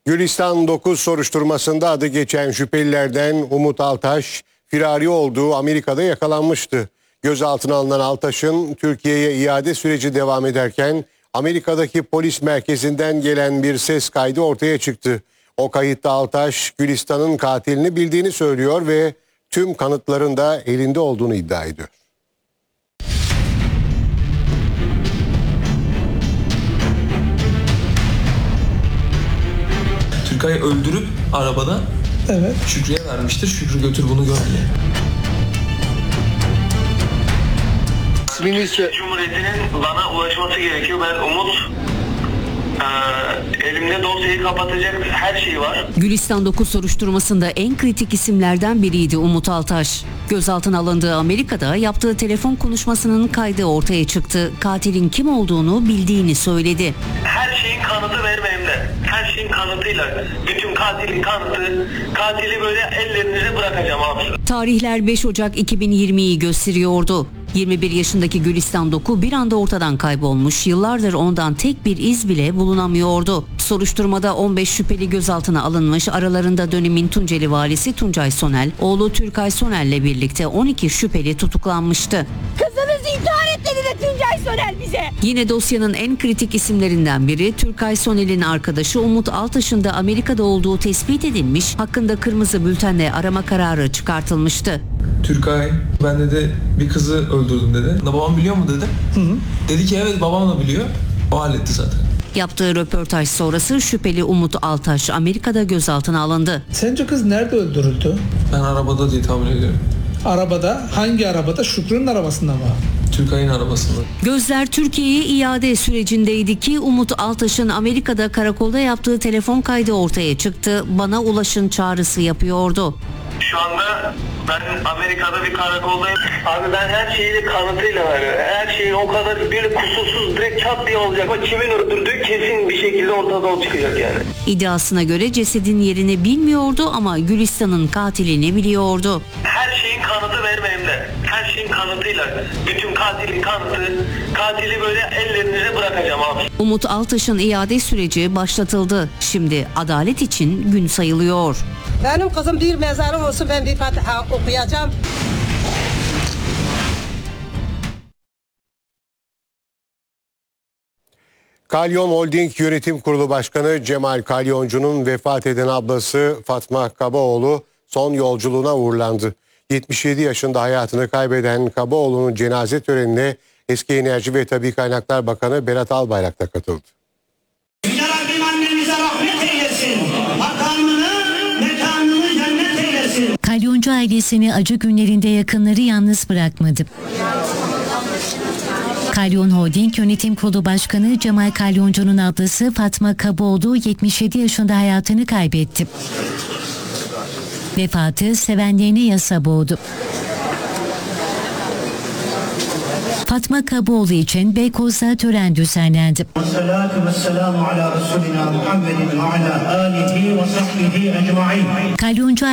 Gülistan 9 soruşturmasında adı geçen şüphelilerden Umut Altaş, firari olduğu Amerika'da yakalanmıştı. Gözaltına alınan Altaş'ın Türkiye'ye iade süreci devam ederken Amerika'daki polis merkezinden gelen bir ses kaydı ortaya çıktı. O kayıtta Altaş, Gülistan'ın katilini bildiğini söylüyor ve tüm kanıtların da elinde olduğunu iddia ediyor. Türkay'ı öldürüp arabada Şükrü'ye vermiştir. Şükrü götür bunu gör diye. Cumhuriyeti'nin bana ulaşması gerekiyor. Ben Umut. Elimde dosyayı kapatacak her şey var. Gülistan 9 soruşturmasında en kritik isimlerden biriydi Umut Altaş. Gözaltına alındığı Amerika'da yaptığı telefon konuşmasının kaydı ortaya çıktı. Katilin kim olduğunu bildiğini söyledi. Her şeyin kanıtı benim elimde. Her şeyin kanıtıyla. Bütün katilin kanıtı. Katili böyle ellerinize bırakacağım abi. Tarihler 5 Ocak 2020'yi gösteriyordu. 21 yaşındaki Gülistan Doku bir anda ortadan kaybolmuş, yıllardır ondan tek bir iz bile bulunamıyordu. Soruşturmada 15 şüpheli gözaltına alınmış, aralarında dönemin Tunceli valisi Tuncay Sonel, oğlu Türkay Sonel'le birlikte 12 şüpheli tutuklanmıştı. Kızımızı intihar etti dedi Tuncay Sonel bize. Yine dosyanın en kritik isimlerinden biri Türkay Sonel'in arkadaşı Umut Altaş'ın da Amerika'da olduğu tespit edilmiş, hakkında kırmızı bültenle arama kararı çıkartılmıştı. Türkay, ben dedi bir kızı öldürdüm dedi. Babam biliyor mu dedi. Dedi ki evet babam da biliyor. O halletti zaten. Yaptığı röportaj sonrası şüpheli Umut Altaş Amerika'da gözaltına alındı. Sence kız nerede öldürüldü? Ben arabada diye tahmin ediyorum. Arabada? Hangi arabada? Şükrü'nün arabasında mı? Türkay'ın arabasında. Gözler Türkiye'ye iade sürecindeydi ki Umut Altaş'ın Amerika'da karakolda yaptığı telefon kaydı ortaya çıktı. Bana ulaşın çağrısı yapıyordu. Şu anda ben Amerika'da bir karakoldayım. Abi ben her şeyi kanıtıyla veriyorum. Her şeyin o kadar bir kusursuz direkt çat diye olacak. Ama kimin öldürdüğü kesin bir şekilde ortada çıkacak yani. İddiasına göre cesedin yerini bilmiyordu ama Gülistan'ın katilini biliyordu. Her şeyin kanıtı benim elimde. Her şeyin kanıtıyla. Bütün katilin kanıtı. Katili böyle ellerinize bırakacağım abi. Umut Altaş'ın iade süreci başlatıldı. Şimdi adalet için gün sayılıyor. Benim kızım bir mezarım olsun, ben bir Fatiha okuyacağım. Kalyon Holding Yönetim Kurulu Başkanı Cemal Kalyoncu'nun vefat eden ablası Fatma Kabaoğlu son yolculuğuna uğurlandı. 77 yaşında hayatını kaybeden Kabaoğlu'nun cenaze törenine eski Enerji ve Tabii Kaynaklar Bakanı Berat Albayrak da katıldı. Yüce Rabbim annemize rahmet eylesin. Makamını, mekanını cennet eylesin. Kalyoncu ailesini acı günlerinde yakınları yalnız bırakmadı. Kalyon Holding Yönetim Kurulu Başkanı Cemal Kalyoncu'nun ablası Fatma Kabaoğlu 77 yaşında hayatını kaybetti. Vefatı sevenlerini yasa boğdu. Fatma Kabaoğlu için Beykoz'da tören düzenlendi. Kalyoncu